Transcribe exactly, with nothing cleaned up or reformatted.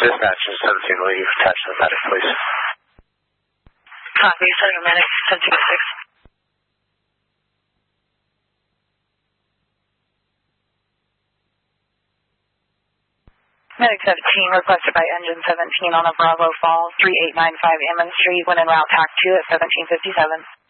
Dispatch is seventeen, will you attach the medic, please? Copy, sending a medic, ten two six. Medic seventeen requested by Engine seventeen on a Bravo Falls, three eight nine five Emmons Street, when en route T A C two at seventeen fifty-seven.